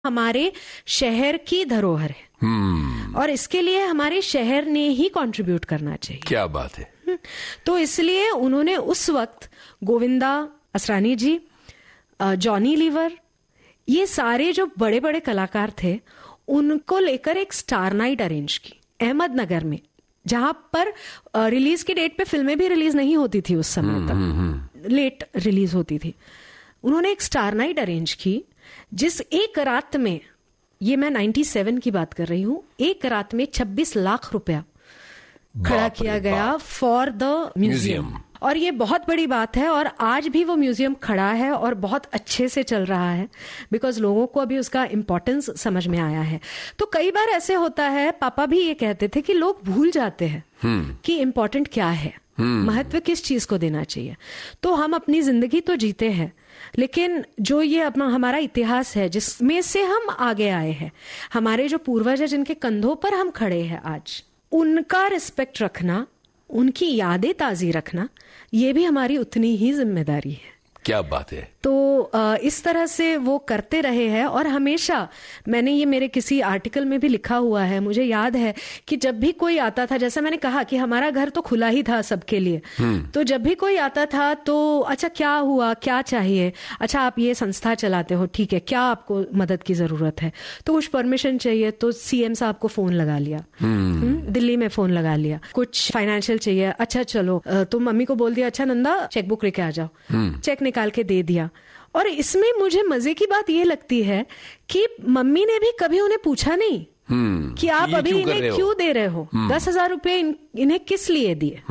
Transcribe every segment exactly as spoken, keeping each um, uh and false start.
हमारे शहर की धरोहर है hmm. और इसके लिए हमारे शहर ने ही कंट्रीब्यूट करना चाहिए। क्या बात है। तो इसलिए उन्होंने उस वक्त गोविंदा असरानी जी, जॉनी लीवर, ये सारे जो बड़े बड़े कलाकार थे उनको लेकर एक स्टार नाइट अरेंज की अहमदनगर में, जहां पर रिलीज की डेट पे फिल्में भी रिलीज नहीं होती थी उस समय तक, लेट रिलीज होती थी। उन्होंने एक स्टार नाइट अरेंज की जिस एक रात में, ये मैं सत्तानवे की बात कर रही हूं, एक रात में छब्बीस लाख रुपया खड़ा किया गया फॉर द म्यूजियम। और ये बहुत बड़ी बात है और आज भी वो म्यूजियम खड़ा है और बहुत अच्छे से चल रहा है बिकॉज लोगों को अभी उसका इम्पोर्टेंस समझ में आया है। तो कई बार ऐसे होता है, पापा भी ये कहते थे कि लोग भूल जाते हैं hmm. कि इम्पोर्टेंट क्या है, hmm. महत्व किस चीज को देना चाहिए। तो हम अपनी जिंदगी तो जीते हैं, लेकिन जो ये अपना हमारा इतिहास है जिसमें से हम आगे आए हैं, हमारे जो पूर्वज है जिनके कंधों पर हम खड़े हैं आज, उनका रिस्पेक्ट रखना, उनकी यादें ताजी रखना, ये भी हमारी उतनी ही जिम्मेदारी है। क्या बात है। तो इस तरह से वो करते रहे हैं और हमेशा, मैंने ये मेरे किसी आर्टिकल में भी लिखा हुआ है, मुझे याद है कि जब भी कोई आता था, जैसा मैंने कहा कि हमारा घर तो खुला ही था सबके लिए, तो जब भी कोई आता था तो अच्छा क्या हुआ, क्या चाहिए, अच्छा आप ये संस्था चलाते हो, ठीक है, क्या आपको मदद की जरूरत है, तो कुछ परमिशन चाहिए तो सीएम साहब को फोन लगा लिया, दिल्ली में फोन लगा लिया, कुछ फाइनेंशियल चाहिए, अच्छा चलो तो मम्मी को बोल दिया, अच्छा नंदा चेकबुक लेके आ जाओ, चेक निकाल के दे दिया। और इसमें मुझे मजे की बात ये लगती है कि मम्मी ने भी कभी उन्हें पूछा नहीं hmm, कि आप अभी इन्हें क्यों दे रहे हो, hmm. दस हजार रुपये इन, इन्हें किस लिए दिए।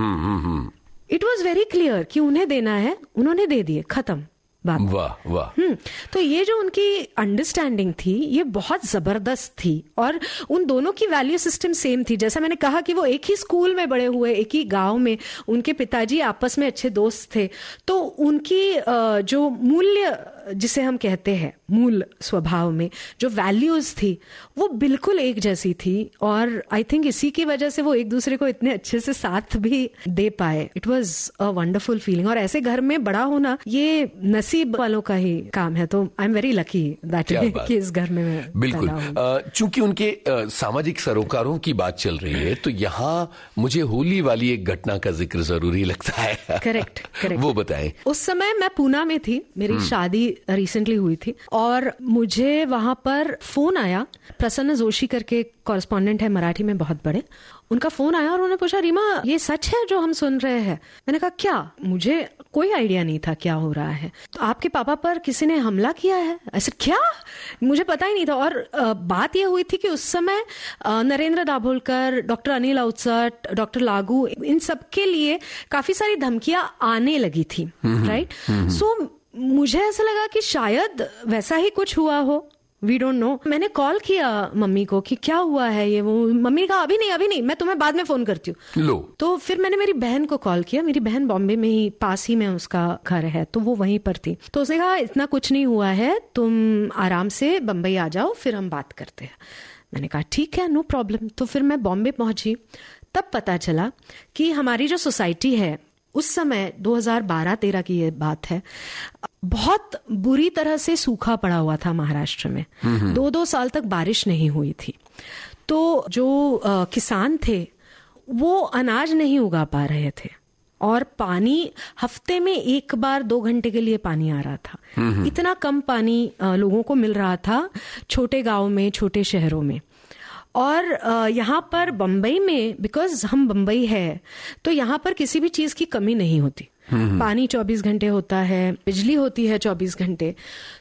इट वॉज वेरी क्लियर कि उन्हें देना है, उन्होंने दे दिए, खत्म बात। वाह वाह। हम्म तो ये जो उनकी अंडरस्टैंडिंग थी ये बहुत जबरदस्त थी और उन दोनों की वैल्यू सिस्टम सेम थी। जैसा मैंने कहा कि वो एक ही स्कूल में बड़े हुए, एक ही गांव में, उनके पिताजी आपस में अच्छे दोस्त थे, तो उनकी जो मूल्य जिसे हम कहते हैं मूल स्वभाव में जो वैल्यूज थी वो बिल्कुल एक जैसी थी और आई थिंक इसी की वजह से वो एक दूसरे को इतने अच्छे से साथ भी दे पाए। It was a wonderful feeling और ऐसे घर में बड़ा होना ये नसीब वालों का ही काम है। तो I am very lucky that कि इस घर में मैं बिल्कुल। चूंकि उनके आ, सामाजिक सरोकारों की बात चल रही है तो यहाँ मुझे होली वाली एक घटना का जिक्र जरूरी लगता है। करेक्ट करेक्ट वो बताएं। उस समय मैं पूना में थी, मेरी शादी रिसेंटली हुई थी और मुझे वहां पर फोन आया, प्रसन्न जोशी करके कॉरेस्पॉन्डेंट है मराठी में बहुत बड़े, उनका फोन आया और उन्होंने पूछा, रीमा ये सच है जो हम सुन रहे हैं? मैंने कहा क्या, मुझे कोई आइडिया नहीं था क्या हो रहा है। तो आपके पापा पर किसी ने हमला किया है? ऐसे क्या, मुझे पता ही नहीं था। और आ, बात यह हुई थी कि उस समय आ, नरेंद्र दाभोलकर, डॉक्टर अनिल अवचट, डॉक्टर लागू, इन सबके लिए काफी सारी धमकियां आने लगी थी, राइट। सो मुझे ऐसा लगा कि शायद वैसा ही कुछ हुआ हो, वी डोंट नो। मैंने कॉल किया मम्मी को कि क्या हुआ है ये वो, मम्मी ने कहा अभी नहीं अभी नहीं, मैं तुम्हें बाद में फोन करती हूँ। लो तो फिर मैंने मेरी बहन को कॉल किया, मेरी बहन बॉम्बे में ही, पास ही में उसका घर है, तो वो वहीं पर थी। तो उसने कहा इतना कुछ नहीं हुआ है, तुम आराम से बम्बई आ जाओ फिर हम बात करते हैं। मैंने कहा ठीक है, नो प्रॉब्लम। तो फिर मैं बॉम्बे पहुंची, तब पता चला कि हमारी जो सोसाइटी है उस समय दो हज़ार बारह तेरह की ये बात है, बहुत बुरी तरह से सूखा पड़ा हुआ था महाराष्ट्र में, दो दो साल तक बारिश नहीं हुई थी। तो जो आ, किसान थे वो अनाज नहीं उगा पा रहे थे और पानी हफ्ते में एक बार दो घंटे के लिए पानी आ रहा था। इतना कम पानी आ, लोगों को मिल रहा था छोटे गांव में, छोटे शहरों में। और यहाँ पर बम्बई में, बिकॉज हम बम्बई है तो यहाँ पर किसी भी चीज की कमी नहीं होती, पानी चौबीस घंटे होता है, बिजली होती है चौबीस घंटे।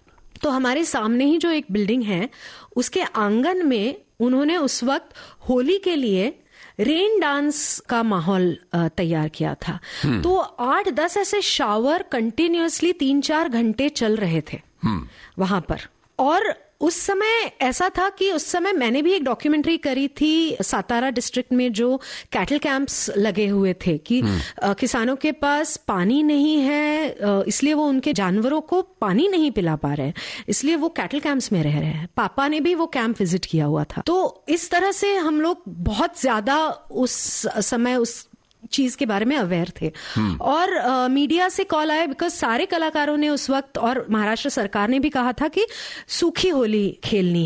तो हमारे सामने ही जो एक बिल्डिंग है उसके आंगन में उन्होंने उस वक्त होली के लिए रेन डांस का माहौल तैयार किया था। तो आठ दस ऐसे शावर कंटिन्यूअसली तीन चार घंटे चल रहे थे वहां पर। और उस समय ऐसा था कि उस समय मैंने भी एक डॉक्यूमेंट्री करी थी सातारा डिस्ट्रिक्ट में, जो कैटल कैंप्स लगे हुए थे कि किसानों के पास पानी नहीं है, इसलिए वो उनके जानवरों को पानी नहीं पिला पा रहे हैं, इसलिए वो कैटल कैंप्स में रह रहे हैं। पापा ने भी वो कैंप विजिट किया हुआ था। तो इस तरह से हम लोग बहुत ज्यादा उस समय उस चीज के बारे में अवेयर थे। और आ, मीडिया से कॉल आया, बिकॉज सारे कलाकारों ने उस वक्त, और महाराष्ट्र सरकार ने भी कहा था कि सूखी होली खेलनी